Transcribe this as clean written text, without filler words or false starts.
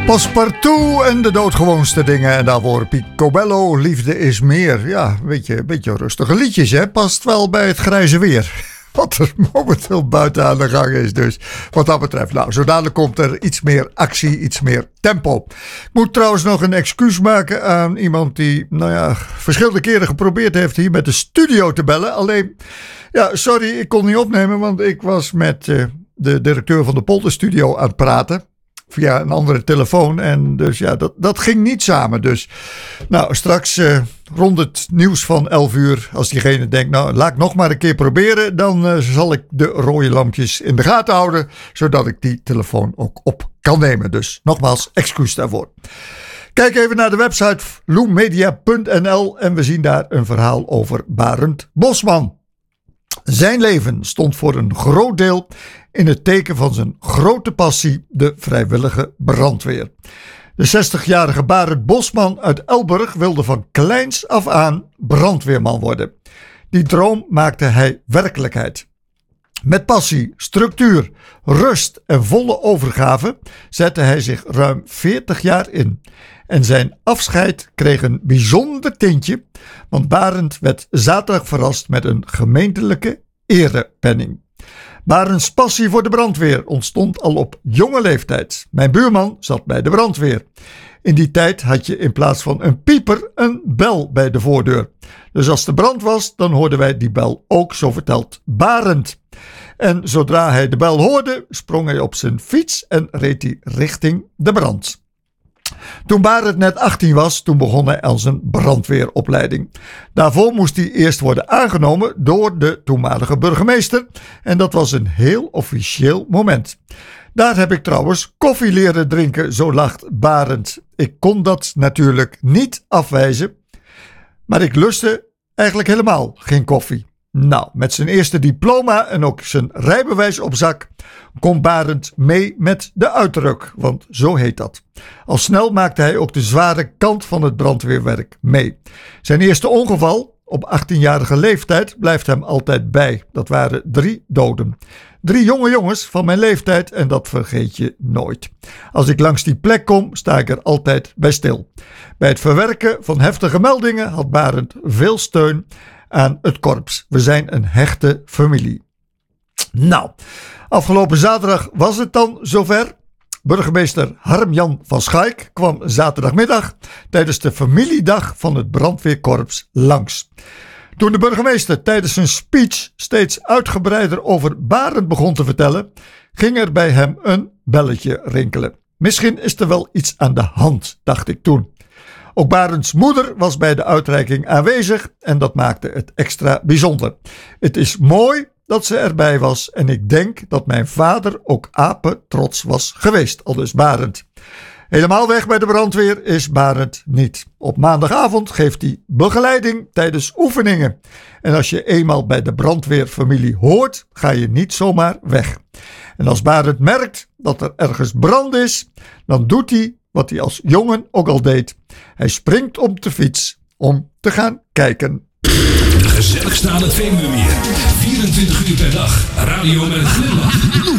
Passepartout en de doodgewoonste dingen. En daarvoor Picobello, liefde is meer. Ja, een beetje rustige liedjes, hè. Past wel bij het grijze weer. Wat er momenteel buiten aan de gang is. Dus wat dat betreft. Nou, zo dadelijk komt er iets meer actie, iets meer tempo. Ik moet trouwens nog een excuus maken aan iemand die, verschillende keren geprobeerd heeft hier met de studio te bellen. Alleen, sorry, ik kon niet opnemen, want ik was met de directeur van de Polderstudio aan het praten. Via een andere telefoon. En dus dat ging niet samen. Dus straks rond het nieuws van 11 uur. Als diegene denkt, laat ik nog maar een keer proberen. Dan zal ik de rode lampjes in de gaten houden. Zodat ik die telefoon ook op kan nemen. Dus nogmaals, excuus daarvoor. Kijk even naar de website loemedia.nl. En we zien daar een verhaal over Barend Bosman. Zijn leven stond voor een groot deel in het teken van zijn grote passie, de vrijwillige brandweer. De 60-jarige Barend Bosman uit Elburg wilde van kleins af aan brandweerman worden. Die droom maakte hij werkelijkheid. Met passie, structuur, rust en volle overgave zette hij zich ruim 40 jaar in. En zijn afscheid kreeg een bijzonder tintje, want Barend werd zaterdag verrast met een gemeentelijke erepenning. Barends passie voor de brandweer ontstond al op jonge leeftijd. Mijn buurman zat bij de brandweer. In die tijd had je in plaats van een pieper een bel bij de voordeur. Dus als de brand was, dan hoorden wij die bel ook, zo vertelt Barend. En zodra hij de bel hoorde, sprong hij op zijn fiets en reed hij richting de brand. Toen Barend net 18 was, toen begon hij aan zijn brandweeropleiding. Daarvoor moest hij eerst worden aangenomen door de toenmalige burgemeester. En dat was een heel officieel moment. Daar heb ik trouwens koffie leren drinken, zo lacht Barend. Ik kon dat natuurlijk niet afwijzen. Maar ik lustte eigenlijk helemaal geen koffie. Met zijn eerste diploma en ook zijn rijbewijs op zak kon Barend mee met de uitruk, want zo heet dat. Al snel maakte hij ook de zware kant van het brandweerwerk mee. Zijn eerste ongeval, op 18-jarige leeftijd, blijft hem altijd bij. Dat waren 3 doden. 3 jonge jongens van mijn leeftijd en dat vergeet je nooit. Als ik langs die plek kom, sta ik er altijd bij stil. Bij het verwerken van heftige meldingen had Barend veel steun aan het korps. We zijn een hechte familie. Afgelopen zaterdag was het dan zover. Burgemeester Harm-Jan van Schaik kwam zaterdagmiddag tijdens de familiedag van het brandweerkorps langs. Toen de burgemeester tijdens zijn speech steeds uitgebreider over Barend begon te vertellen, ging er bij hem een belletje rinkelen. Misschien is er wel iets aan de hand, dacht ik toen. Ook Barends moeder was bij de uitreiking aanwezig en dat maakte het extra bijzonder. Het is mooi dat ze erbij was en ik denk dat mijn vader ook apetrots was geweest, aldus Barend. Helemaal weg bij de brandweer is Barend niet. Op maandagavond geeft hij begeleiding tijdens oefeningen. En als je eenmaal bij de brandweerfamilie hoort, ga je niet zomaar weg. En als Barend merkt dat er ergens brand is, dan doet hij wat hij als jongen ook al deed. Hij springt op de fiets om te gaan kijken. De gezelligste aan het Veluwemeer. 24 uur per dag. Radio met een glimlach.